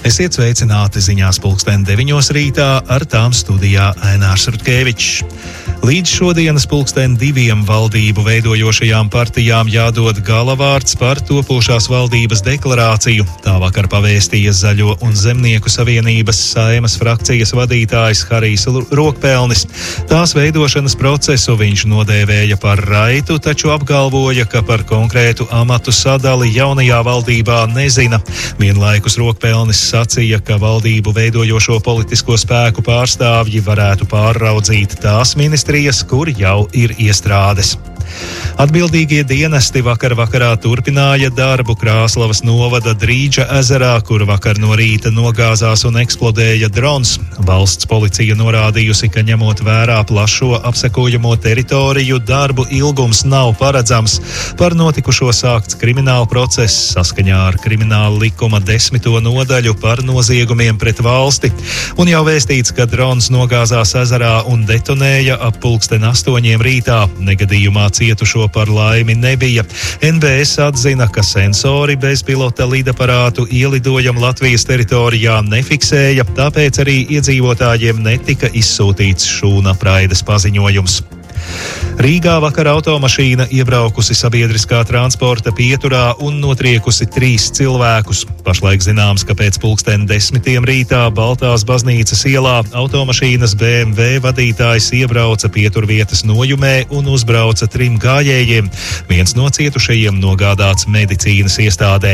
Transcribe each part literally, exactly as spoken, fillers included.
Esiet sveicināti ziņās pulksten deviņos rītā, ar tām studijā Ainārs Rutkevičs. Līdz šodienas pulksten diviem valdību veidojošajām partijām jādod galavārds par topošās valdības deklarāciju. Tā vakar pavēstīja Zaļo un Zemnieku savienības Saeimas frakcijas vadītājs Harijs Rokpelnis. Tās veidošanas procesu viņš nodēvēja par raitu, taču apgalvoja, ka par konkrētu amatu sadali jaunajā valdībā nezina. Vienlaikus Rokpelnis sacīja, ka valdību veidojošo politisko spēku pārstāvji varētu pārraudzīt tās ministrijas, kur jau ir iestrādes. Atbildīgie dienesti vakar vakarā turpināja darbu Krāslavas novada Drīģa ezerā, kur vakar no rīta nogāzās un eksplodēja drons. Valsts policija norādījusi, ka ņemot vērā plašo apsekojamo teritoriju, darbu ilgums nav paredzams. Par notikušo sākts krimināla process saskaņā ar krimināla likuma desmito nodaļu par noziegumiem pret valsti. Un jau vēstīts, ka drons nogāzās ezerā un detonēja ap pulksten astoņiem rītā. Negadījumā cietušo par laimi nebija. N B S atzina, ka sensori bezpilota lidaparātu ielidojumu Latvijas teritorijā nefiksēja, tāpēc arī iedzīvotājiem netika izsūtīts šūna apraides paziņojums. Rīgā vakar automašīna iebraukusi sabiedriskā transporta pieturā un notriekusi trīs cilvēkus. Pašlaik zināms, ka pēc pulksten desmitiem rītā Baltās baznīcas ielā automašīnas B M W vadītājs iebrauca pieturvietas nojumē un uzbrauca trim gājējiem. Viens no cietušajiem nogādāts medicīnas iestādē.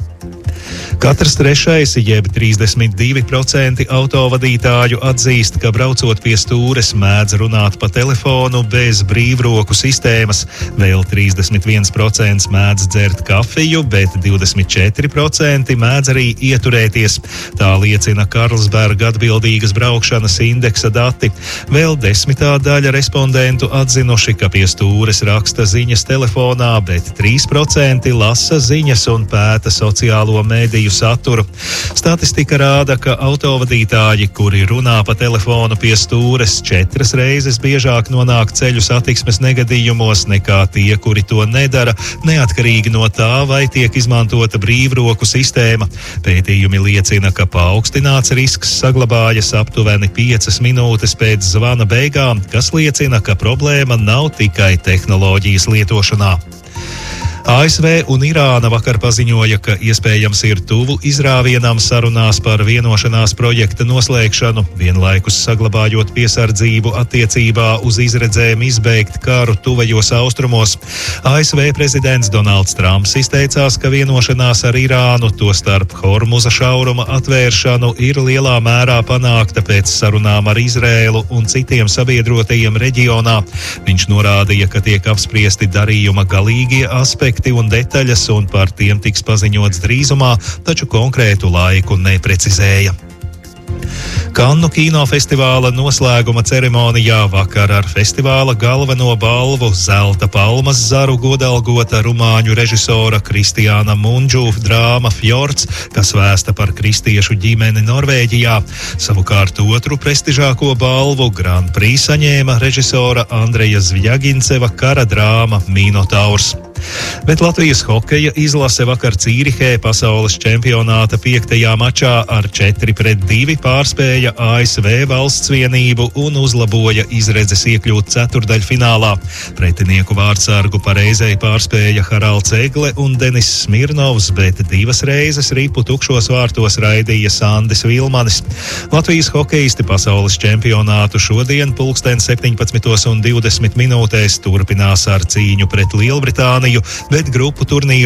Katrs trešais, jeb trīsdesmit divi procenti autovadītāju atzīst, ka braucot pie stūres mēdz runāt pa telefonu bez brīvroku sistēmas. Vēl trīsdesmit viens procents mēdz dzert kafiju, bet divdesmit četri procenti mēdz arī ieturēties. Tā liecina Karlsberga atbildīgas braukšanas indeksa dati. Vēl desmitā daļa respondentu atzinuši, ka pie stūres raksta ziņas telefonā, bet trīs procenti lasa ziņas un pēta sociālo mediju saturu. Statistika rāda, ka autovadītāji, kuri runā pa telefonu pie stūres, četras reizes biežāk nonāk ceļu satiksmes negadījumos nekā tie, kuri to nedara, neatkarīgi no tā, vai tiek izmantota brīvroku sistēma. Pētījumi liecina, ka paaugstināts risks saglabājas aptuveni piecas minūtes pēc zvana beigām, kas liecina, ka problēma nav tikai tehnoloģijas lietošanā. A S V un Irāna vakar paziņoja, ka iespējams ir tuvu izrāvienam sarunās par vienošanās projekta noslēgšanu, vienlaikus saglabājot piesardzību attiecībā uz izredzēm izbeigt karu tuvajos austrumos. A S V prezidents Donalds Trumps izteicās, ka vienošanās ar Irānu, tostarp Hormuza šauruma atvēršanu, ir lielā mērā panākta pēc sarunām ar Izrēlu un citiem sabiedrotajiem reģionā. Viņš norādīja, ka tiek apspriesti darījuma galīgie aspekti un detaļas, un par tiem tiks paziņots drīzumā, taču konkrētu laiku neprecizēja. Kannu kinofestivāla noslēguma ceremonijā vakar ar festivāla galveno balvu Zelta palmas zaru godalgota rumāņu režisora Kristiāna Mundžu drāma Fjords, kas vēsta par kristiešu ģimeni Norvēģijā. Savukārt otru prestižāko balvu Grand Prix saņēma režisora Andreja Zvjaginceva kara drāma Minotaurs. Bet Latvijas hokeja izlase vakar Cīrihē pasaules čempionāta piektajā mačā ar četri pret divi pārspēja A S V valsts vienību un uzlaboja izredzes iekļūt ceturdaļfinālā. Pretinieku vārdsargu pareizēji pārspēja Haralds Egle un Denis Smirnovs, bet divas reizes ripu tukšos vārtos raidīja Sandis Vilmanis. Latvijas hokeisti pasaules čempionātu šodien pulksten septiņpadsmitos un divdesmit minūtēs turpinās ar cīņu pret Lielbritāniju, bet grupu turnīru